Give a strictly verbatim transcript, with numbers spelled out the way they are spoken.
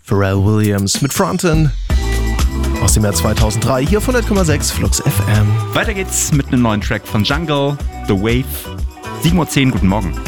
Pharrell Williams mit Frontin aus dem Jahr zweitausenddrei hier auf hundert Komma sechs Flux F M. Weiter geht's mit einem neuen Track von Jungle, The Wave. sieben Uhr zehn, guten Morgen.